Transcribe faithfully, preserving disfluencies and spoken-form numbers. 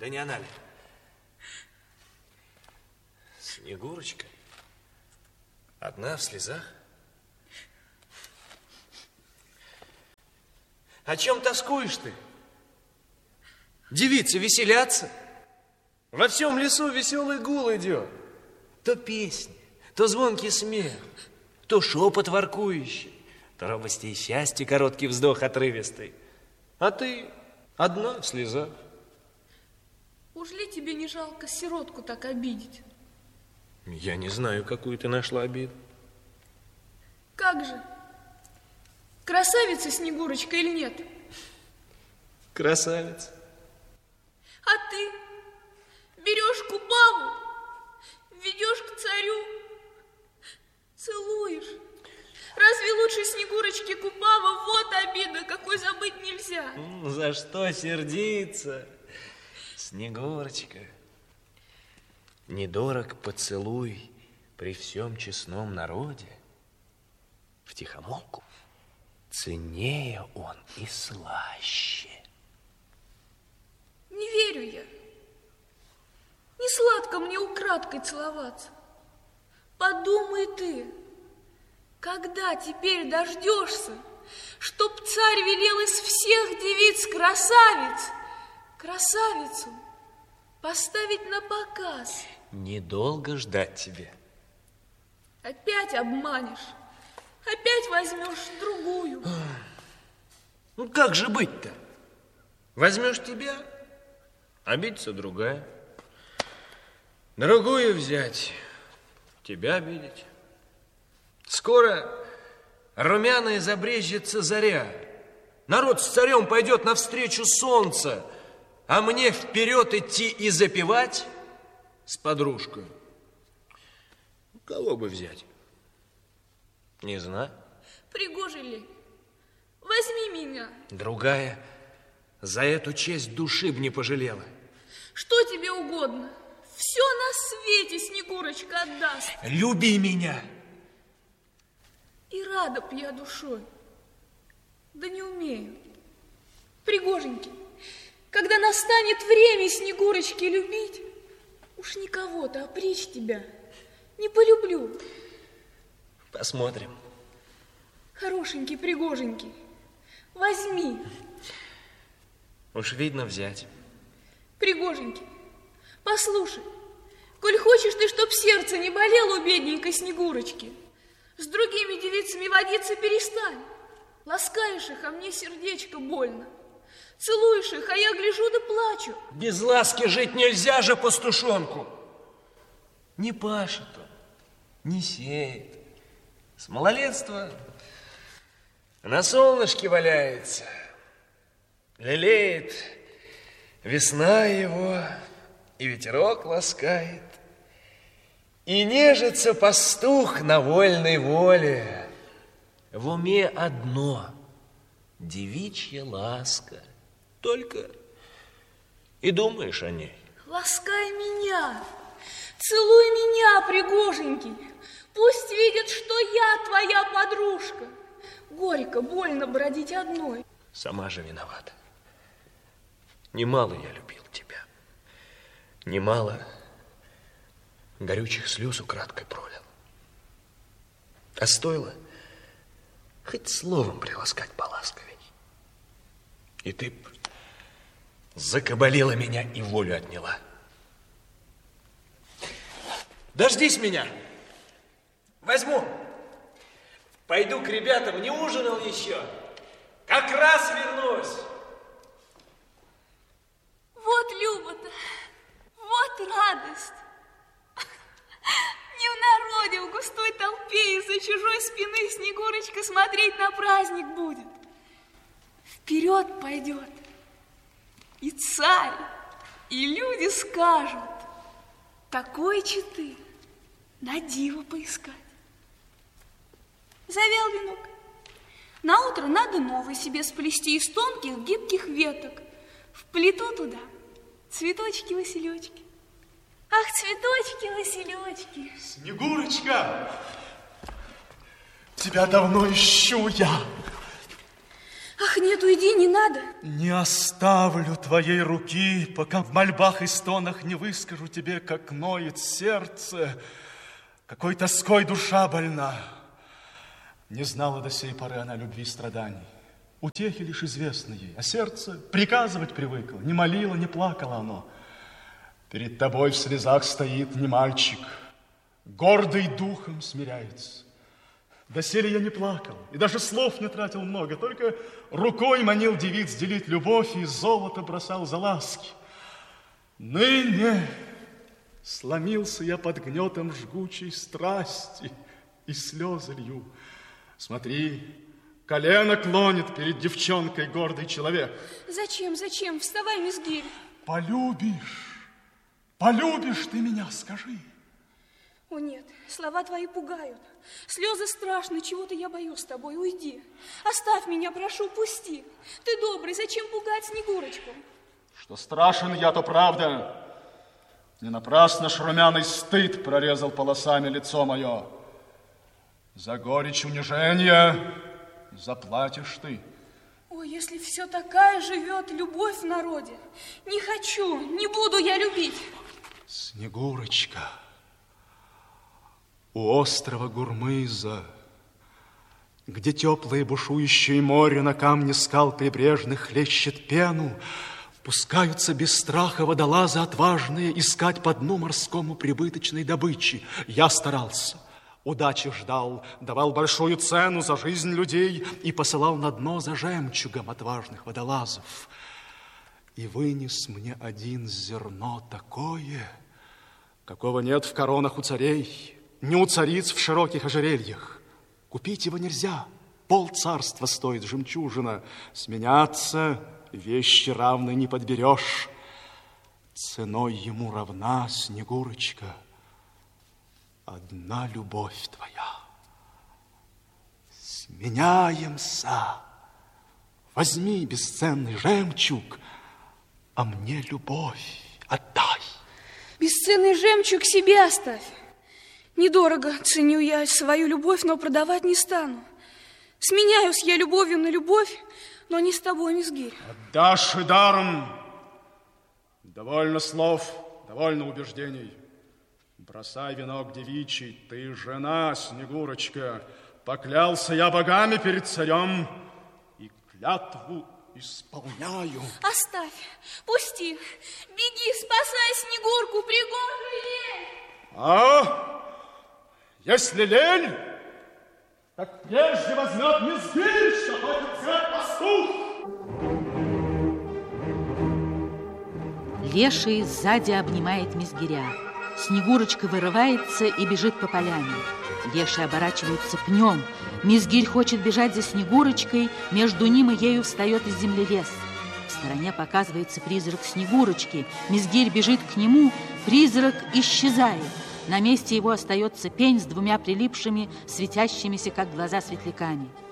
Да не она ли? Снегурочка? Одна в слезах? О чем тоскуешь ты? Девицы веселятся. Во всем лесу веселый гул идет. То песни, то звонкий смех, то шепот воркующий, то робости и счастье короткий вздох отрывистый. А ты одна в слезах. Уж ли тебе не жалко сиротку так обидеть? Я не знаю, какую ты нашла обиду. Как же? Красавица Снегурочка или нет? Красавица. А ты берешь Купаву, ведешь к царю, целуешь. Разве лучше Снегурочки Купава? Вот обида, какой забыть нельзя. За что сердиться, Снегурочка? Недорог поцелуй при всем честном народе. Втихомолку ценнее он и слаще. Не верю я. Не сладко мне украдкой целоваться. Подумай ты, когда теперь дождешься, чтоб царь велел из всех девиц красавиц, красавицу поставить на показ? Недолго ждать тебе. Опять обманешь, опять возьмешь другую. Ну как же быть-то? Возьмешь тебя, обидится другая. Другую взять, тебя обидеть. Скоро румяной забрезжится заря. Народ с царем пойдет навстречу солнца, а мне вперед идти и запевать с подружкой. Кого бы взять? Не знаю. Пригоже ли? Возьми меня. Другая за эту честь души б не пожалела. Что тебе угодно? Все на свете Снегурочка отдаст. Люби меня. И рада б я душой, да не умею. Пригоженький, когда настанет время Снегурочки любить, уж никого-то опричь тебя не полюблю. Посмотрим. Хорошенький, пригоженький, возьми. Уж видно взять. Пригоженький, послушай, коль хочешь ты, чтоб сердце не болело у бедненькой Снегурочки, с другими девицами водиться перестань. Ласкаешь их, а мне сердечко больно. Целуешь их, а я гляжу да плачу. Без ласки жить нельзя же, пастушонку. Не пашет он, не сеет. С малолетства на солнышке валяется. Лелеет весна его, и ветерок ласкает. И нежится пастух на вольной воле. В уме одно — девичья ласка. Только и думаешь о ней. Ласкай меня, целуй меня, пригоженький. Пусть видят, что я твоя подружка. Горько, больно бродить одной. Сама же виновата. Немало я любил тебя. Немало горючих слез украдкой пролил. А стоило хоть словом приласкать поласковей. И ты б закабалила меня и волю отняла. Дождись меня. Возьму. Пойду к ребятам, не ужинал еще. Как раз вернусь. Вот Люба-то, вот радость. Не в народе, в густой толпе из-за чужой спины Снегурочка смотреть на праздник будет. Вперед пойдет. И царь, и люди скажут, такой четы на диво поискать. Завял венок. Наутро надо новый себе сплести из тонких гибких веток. Вплету туда цветочки-василечки. Ах, цветочки-василечки. Снегурочка, тебя давно ищу я. Ах, Ах, нет, уйди, не надо. Не оставлю твоей руки, пока в мольбах и стонах не выскажу тебе, как ноет сердце, какой тоской душа больна. Не знала до сей поры она любви и страданий. Утехи лишь известны ей, а сердце приказывать привыкло. Не молило, не плакало оно. Перед тобой в слезах стоит не мальчик, гордый духом смиряется. Доселе я не плакал, и даже слов не тратил много, только рукой манил девиц делить любовь и золото бросал за ласки. Ныне сломился я под гнетом жгучей страсти и слезы лью. Смотри, колено клонит перед девчонкой гордый человек. Зачем, зачем? Вставай, Мизгирь. Полюбишь, полюбишь ты меня, скажи. О, нет, слова твои пугают. Слезы страшны, чего-то я боюсь с тобой. Уйди. Оставь меня, прошу, пусти. Ты добрый, зачем пугать Снегурочку? Что страшен я, то правда. Не напрасно ж румяный стыд прорезал полосами лицо мое. За горечь унижения заплатишь ты. Ой, если все такая живет любовь в народе. Не хочу, не буду я любить. Снегурочка, у острова Гурмыза, где теплое бушующее море на камне скал прибрежных хлещет пену, пускаются без страха водолазы отважные искать по дну морскому прибыточной добычи. Я старался, удачи ждал, давал большую цену за жизнь людей и посылал на дно за жемчугом отважных водолазов. И вынес мне один зерно такое, какого нет в коронах у царей, не у цариц в широких ожерельях. Купить его нельзя, пол царства стоит жемчужина. Сменяться вещи равной не подберешь. Ценой ему равна, Снегурочка, одна любовь твоя. Сменяемся. Возьми бесценный жемчуг, а мне любовь отдай. Бесценный жемчуг себе оставь. Недорого ценю я свою любовь, но продавать не стану. Сменяюсь я любовью на любовь, но не с тобой, Мизгирь. Отдашь и даром. Довольно слов, довольно убеждений. Бросай венок девичий, ты жена, Снегурочка. Поклялся я богами перед царем и клятву исполняю. Оставь, пусти, беги, спасай Снегурку, пригожий лень. А? Если лень, так прежде возьмет Мизгирь, что хочет взять пастух. Леший сзади обнимает Мизгиря. Снегурочка вырывается и бежит по поляне. Леший оборачивается пнем. Мизгирь хочет бежать за Снегурочкой, между ним и ею встает из земли лес. В стороне показывается призрак Снегурочки. Мизгирь бежит к нему, призрак исчезает. На месте его остается пень с двумя прилипшими, светящимися, как глаза, светляками.